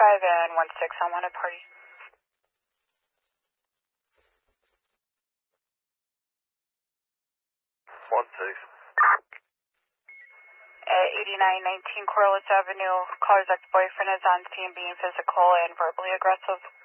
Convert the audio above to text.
and 16 on wanted party. 8919 Corliss Avenue. Caller's ex-boyfriend is on scene being physical and verbally aggressive.